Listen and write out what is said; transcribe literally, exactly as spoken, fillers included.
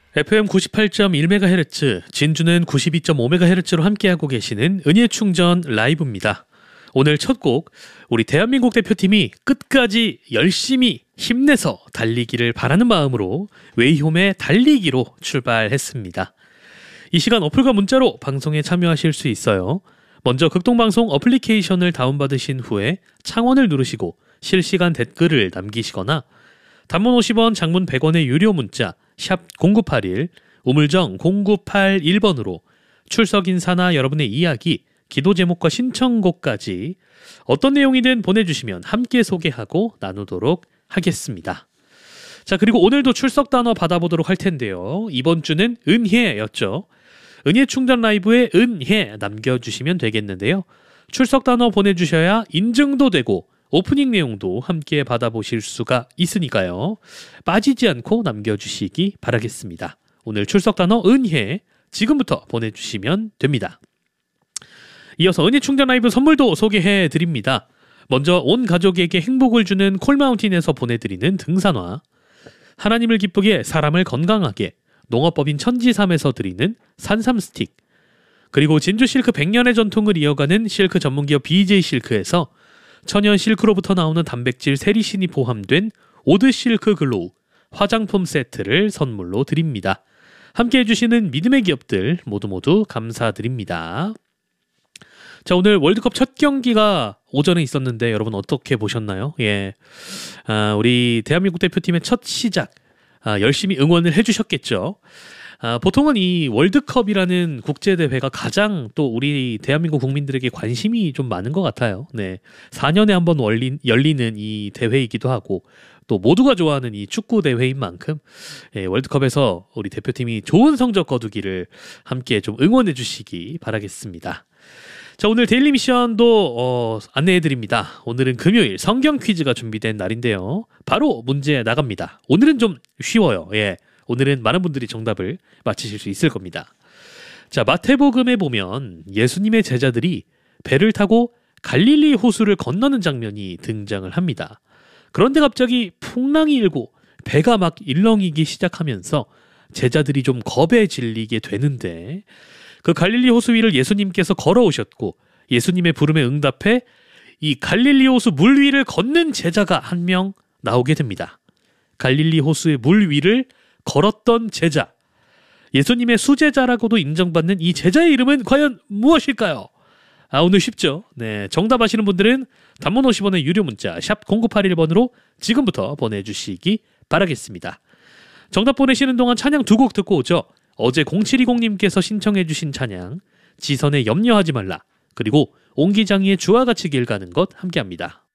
에프엠 구십팔 점 일 메가헤르츠, 진주는 구십이 점 오 메가헤르츠로 함께하고 계시는 은예충전 라이브입니다. 오늘 첫 곡, 우리 대한민국 대표팀이 끝까지 열심히 힘내서 달리기를 바라는 마음으로 웨이홈의 달리기로 출발했습니다. 이 시간 어플과 문자로 방송에 참여하실 수 있어요. 먼저 극동방송 어플리케이션을 다운받으신 후에 창원을 누르시고 실시간 댓글을 남기시거나 단문 오십 원, 장문 백 원의 유료 문자 샵 공구팔일, 우물정 공구팔일 번으로 출석 인사나 여러분의 이야기, 기도 제목과 신청곡까지 어떤 내용이든 보내주시면 함께 소개하고 나누도록 하겠습니다. 자, 그리고 오늘도 출석 단어 받아보도록 할 텐데요. 이번 주는 은혜였죠. 은혜 충전 라이브에 은혜 남겨주시면 되겠는데요. 출석 단어 보내주셔야 인증도 되고 오프닝 내용도 함께 받아보실 수가 있으니까요. 빠지지 않고 남겨주시기 바라겠습니다. 오늘 출석 단어 은혜 지금부터 보내주시면 됩니다. 이어서 은혜 충전 라이브 선물도 소개해드립니다. 먼저 온 가족에게 행복을 주는 콜마운틴에서 보내드리는 등산화, 하나님을 기쁘게 사람을 건강하게 농업법인 천지삼에서 드리는 산삼 스틱, 그리고 진주 실크 백 년의 전통을 이어가는 실크 전문기업 비제이 실크에서 천연 실크로부터 나오는 단백질 세리신이 포함된 오드 실크 글로우 화장품 세트를 선물로 드립니다. 함께 해주시는 믿음의 기업들 모두 모두 감사드립니다. 자, 오늘 월드컵 첫 경기가 오전에 있었는데 여러분 어떻게 보셨나요? 예, 아, 우리 대한민국 대표팀의 첫 시작 아, 열심히 응원을 해주셨겠죠. 아, 보통은 이 월드컵이라는 국제대회가 가장 또 우리 대한민국 국민들에게 관심이 좀 많은 것 같아요. 네, 사 년에 한 번 열리는 이 대회이기도 하고 또 모두가 좋아하는 이 축구 대회인 만큼 예, 월드컵에서 우리 대표팀이 좋은 성적 거두기를 함께 좀 응원해 주시기 바라겠습니다. 자, 오늘 데일리 미션도 어, 안내해드립니다. 오늘은 금요일 성경 퀴즈가 준비된 날인데요. 바로 문제 나갑니다. 오늘은 좀 쉬워요. 예, 오늘은 많은 분들이 정답을 맞히실 수 있을 겁니다. 자, 마태복음에 보면 예수님의 제자들이 배를 타고 갈릴리 호수를 건너는 장면이 등장을 합니다. 그런데 갑자기 풍랑이 일고 배가 막 일렁이기 시작하면서 제자들이 좀 겁에 질리게 되는데 그 갈릴리 호수 위를 예수님께서 걸어오셨고 예수님의 부름에 응답해 이 갈릴리 호수 물 위를 걷는 제자가 한 명 나오게 됩니다. 갈릴리 호수의 물 위를 걸었던 제자, 예수님의 수제자라고도 인정받는 이 제자의 이름은 과연 무엇일까요? 아, 오늘 쉽죠? 네, 정답 아시는 분들은 단문 오십 원의 유료 문자 샵 공구팔일 번으로 지금부터 보내주시기 바라겠습니다. 정답 보내시는 동안 찬양 두 곡 듣고 오죠. 어제 공칠이공님께서 신청해 주신 찬양 지선의 염려하지 말라, 그리고 옹기장이의 주와 같이 길 가는 것 함께합니다.